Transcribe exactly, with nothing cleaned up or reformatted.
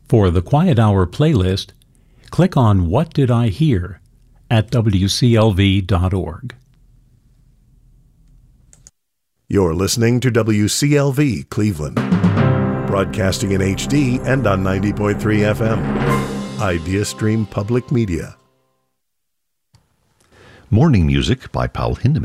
For the Quiet Hour playlist, click on What Did I Hear at W C L V dot org. You're listening to W C L V Cleveland, broadcasting in H D and on ninety point three F M. IdeaStream Public Media. Morning Music by Paul Hindeman.